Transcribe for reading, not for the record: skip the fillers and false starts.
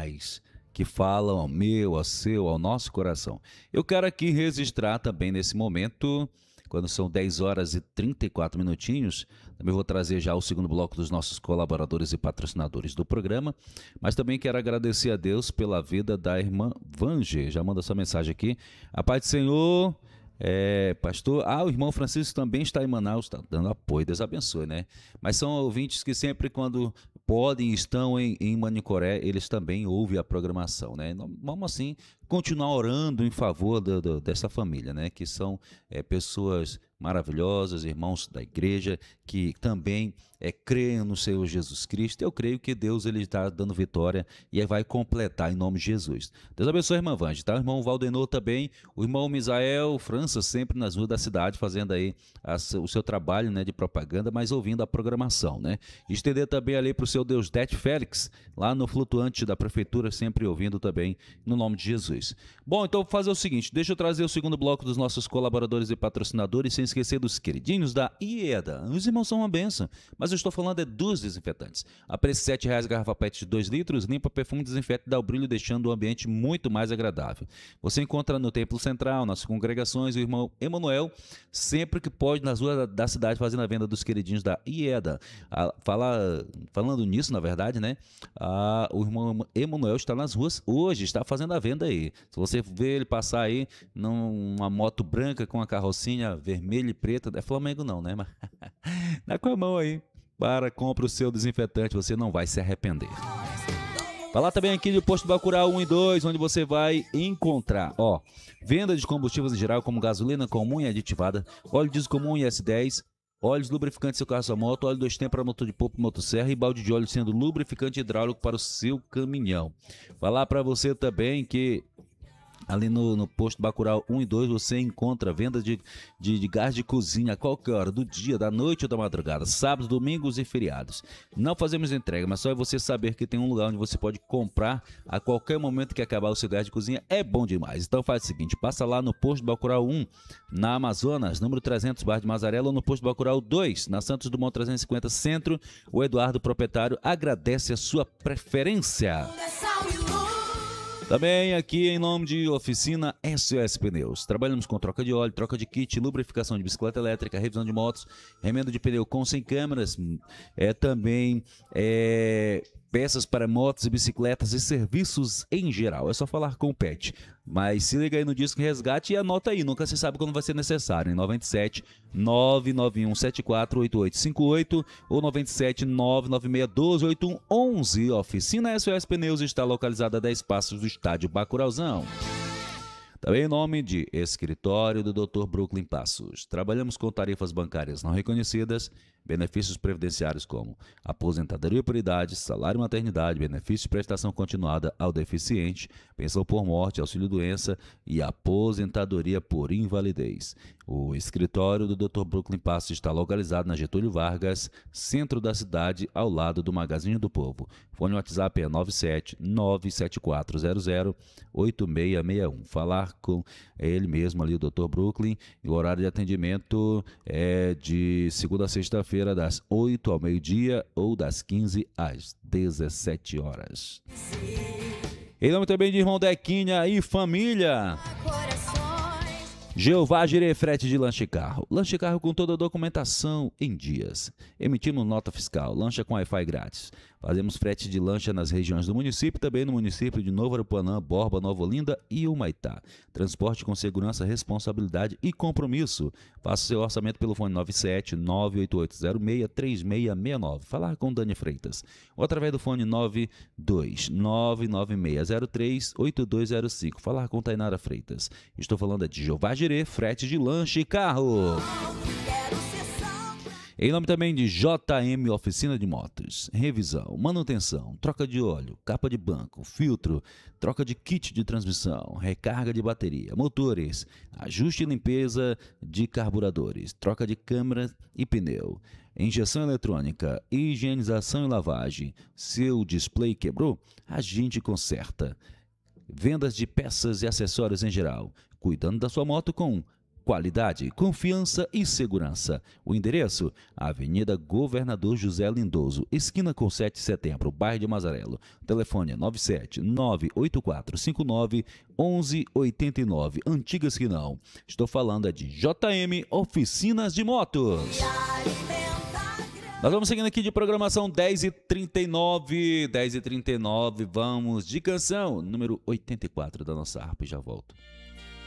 especiais que falam ao meu, ao seu, ao nosso coração. Eu quero aqui registrar também nesse momento, quando são 10 horas e 34 minutinhos, também vou trazer já o segundo bloco dos nossos colaboradores e patrocinadores do programa, mas também quero agradecer a Deus pela vida da irmã Vange, já manda sua mensagem aqui. A paz do Senhor, pastor. O irmão Francisco também está em Manaus, está dando apoio, Deus abençoe, né? Mas são ouvintes que sempre quando podem, estão em Manicoré, eles também ouvem a programação, né? Vamos assim continuar orando em favor dessa família, né? Que são pessoas maravilhosas, irmãos da igreja, que também creem no Senhor Jesus Cristo. Eu creio que Deus ele está dando vitória e vai completar em nome de Jesus. Deus abençoe a irmã Vange, tá? O irmão Valdenor também, o irmão Misael França, sempre nas ruas da cidade, fazendo aí o seu trabalho, né, de propaganda, mas ouvindo a programação, né? Estender também ali para o seu Deusdete Félix, lá no flutuante da prefeitura, sempre ouvindo também, no nome de Jesus. Bom, então vou fazer o seguinte, deixa eu trazer o segundo bloco dos nossos colaboradores e patrocinadores, sem esquecer dos queridinhos da IEDA. Os irmãos são uma benção, mas eu estou falando dos desinfetantes. A preço de R$7 garrafa PET de 2 litros, limpa, perfume, desinfeta e dá o brilho, deixando o ambiente muito mais agradável. Você encontra no Templo Central, nas congregações, o irmão Emanuel, sempre que pode, nas ruas da cidade, fazendo a venda dos queridinhos da IEDA. Falando nisso, na verdade, né? O irmão Emanuel está nas ruas hoje, está fazendo a venda aí. Se você vê ele passar aí numa moto branca com a carrocinha vermelha e preta, é Flamengo não, né? Mas dá com a mão aí, compra o seu desinfetante, você não vai se arrepender. Falar também aqui do Posto Bacurau 1 e 2, onde você vai encontrar, venda de combustíveis em geral, como gasolina comum e aditivada, óleo diesel comum e S10, óleos lubrificantes seu carro, sua moto, óleo 2 tempos para motor de polpa e motosserra e balde de óleo sendo lubrificante hidráulico para o seu caminhão. Falar para você também que ali no Posto Bacurau 1 e 2 você encontra venda de gás de cozinha a qualquer hora do dia, da noite ou da madrugada, sábados, domingos e feriados. Não fazemos entrega, mas só é você saber que tem um lugar onde você pode comprar a qualquer momento que acabar o seu gás de cozinha, é bom demais. Então faz o seguinte, passa lá no Posto Bacurau 1, na Amazonas, número 300, bairro de Mazarela, ou no Posto Bacurau 2, na Santos Dumont 350 Centro. O Eduardo, proprietário, agradece a sua preferência. Também aqui em nome de Oficina SOS Pneus. Trabalhamos com troca de óleo, troca de kit, lubrificação de bicicleta elétrica, revisão de motos, remendo de pneu com 100 câmeras, também peças para motos e bicicletas e serviços em geral. É só falar com o Pet. Mas se liga aí no Disque Resgate e anota aí, nunca se sabe quando vai ser necessário. Em 97 991 74 8858 ou 97 996 12 8111. Oficina SOS Pneus está localizada a 10 passos do estádio Bacurauzão. Também em nome de Escritório do Dr. Brooklyn Passos. Trabalhamos com tarifas bancárias não reconhecidas, benefícios previdenciários como aposentadoria por idade, salário maternidade, benefício de prestação continuada ao deficiente, pensão por morte, auxílio-doença e aposentadoria por invalidez. O escritório do Dr. Brooklyn Passos está localizado na Getúlio Vargas, centro da cidade, ao lado do Magazine do Povo. Fone WhatsApp é 97 97400 8661. Falar com ele mesmo ali, o Dr. Brooklyn, e o horário de atendimento é de segunda a sexta-feira, das 8 ao meio-dia ou das 15 às 17 horas. Em nome também de irmão Dequinha e família. Jeová Jireh, frete de lanche carro. Lanche carro com toda a documentação em dias. Emitimos nota fiscal, lancha com Wi-Fi grátis. Fazemos frete de lancha nas regiões do município, também no município de Novo Arupuanã, Borba, Nova Olinda e Humaitá. Transporte com segurança, responsabilidade e compromisso. Faça seu orçamento pelo fone 97 98806 3669. Falar com Dani Freitas. Ou através do fone 92 99603 8205. Falar com Tainara Freitas. Estou falando de Jeová Jireh, frete de lanche e carro. Em nome também de JM Oficina de Motos, revisão, manutenção, troca de óleo, capa de banco, filtro, troca de kit de transmissão, recarga de bateria, motores, ajuste e limpeza de carburadores, troca de câmera e pneu, injeção eletrônica, higienização e lavagem. Seu display quebrou? A gente conserta. Vendas de peças e acessórios em geral, cuidando da sua moto com qualidade, confiança e segurança. O endereço: Avenida Governador José Lindoso, esquina com 7 de setembro, bairro de Mazarelo. Telefone é 97-98459-1189. Antigas que não. Estou falando de JM Oficinas de Motos. Nós vamos seguindo aqui de programação 10h39. 10h39, vamos de canção número 84 da nossa harpa e já volto.